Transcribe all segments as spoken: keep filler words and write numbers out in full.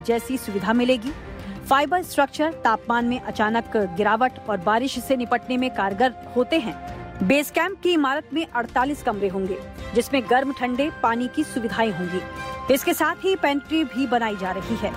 जैसी सुविधा मिलेगी। फाइबर स्ट्रक्चर तापमान में अचानक गिरावट और बारिश से निपटने में कारगर होते हैं। बेस कैंप की इमारत में अड़तालीस कमरे होंगे, जिसमें गर्म ठंडे पानी की सुविधाएं होंगी। इसके साथ ही पेंट्री भी बनाई जा रही है।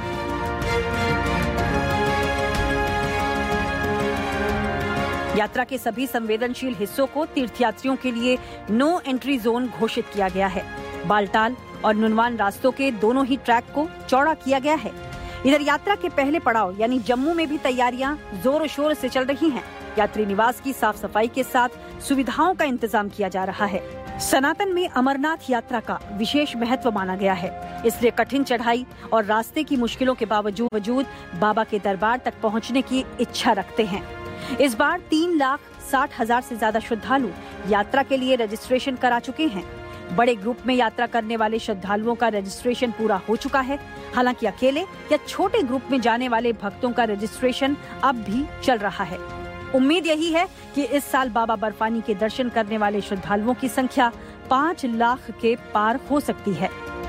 यात्रा के सभी संवेदनशील हिस्सों को तीर्थयात्रियों के लिए नो एंट्री जोन घोषित किया गया है। बालटाल और नुनवान रास्तों के दोनों ही ट्रैक को चौड़ा किया गया है। इधर यात्रा के पहले पड़ाव यानी जम्मू में भी तैयारियां जोर शोर से चल रही हैं। यात्री निवास की साफ सफाई के साथ सुविधाओं का इंतजाम किया जा रहा है। सनातन में अमरनाथ यात्रा का विशेष महत्व माना गया है, इसलिए कठिन चढ़ाई और रास्ते की मुश्किलों के बावजूद बाबा के दरबार तक पहुंचने की इच्छा रखते हैं। इस बार तीन लाख साठ हजार से ज्यादा श्रद्धालु यात्रा के लिए रजिस्ट्रेशन करा चुके हैं। बड़े ग्रुप में यात्रा करने वाले श्रद्धालुओं का रजिस्ट्रेशन पूरा हो चुका है। हालांकि अकेले या छोटे ग्रुप में जाने वाले भक्तों का रजिस्ट्रेशन अब भी चल रहा है। उम्मीद यही है कि इस साल बाबा बर्फानी के दर्शन करने वाले श्रद्धालुओं की संख्या पाँच लाख के पार हो सकती है।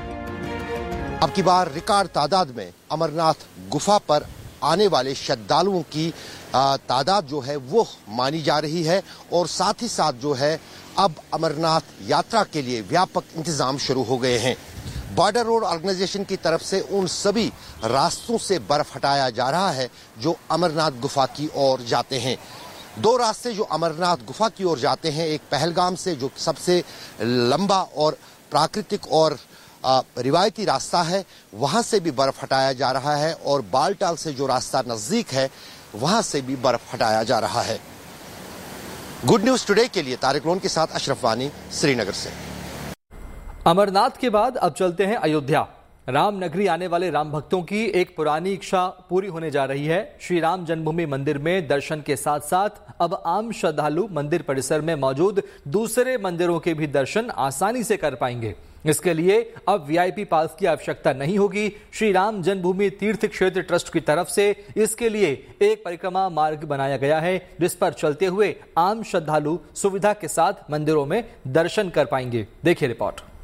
अब की बार रिकॉर्ड तादाद में अमरनाथ गुफा पर आने वाले श्रद्धालुओं की तादाद जो है वो मानी जा रही है और साथ ही साथ जो है अब अमरनाथ यात्रा के लिए व्यापक इंतजाम शुरू हो गए हैं। बॉर्डर रोड ऑर्गेनाइजेशन की तरफ से उन सभी रास्तों से बर्फ हटाया जा रहा है जो अमरनाथ गुफा की ओर जाते हैं। दो रास्ते जो अमरनाथ गुफा की ओर जाते हैं, एक पहलगाम से जो सबसे लंबा और प्राकृतिक और रिवायती रास्ता है, वहां से भी बर्फ हटाया जा रहा है और बालटाल से जो रास्ता नजदीक है वहां से भी बर्फ हटाया जा रहा है। गुड न्यूज टुडे के लिए तारिक लोन के साथ अशरफ वानी, श्रीनगर से। अमरनाथ के बाद अब चलते हैं अयोध्या। राम नगरी आने वाले राम भक्तों की एक पुरानी इच्छा पूरी होने जा रही है। श्री राम जन्मभूमि मंदिर में दर्शन के साथ साथ अब आम श्रद्धालु मंदिर परिसर में मौजूद दूसरे मंदिरों के भी दर्शन आसानी से कर पाएंगे। इसके लिए अब वीआईपी पास की आवश्यकता नहीं होगी। श्री राम जन्मभूमि तीर्थ क्षेत्र ट्रस्ट की तरफ से इसके लिए एक परिक्रमा मार्ग बनाया गया है, जिस पर चलते हुए आम श्रद्धालु सुविधा के साथ मंदिरों में दर्शन कर पाएंगे। देखिए रिपोर्ट।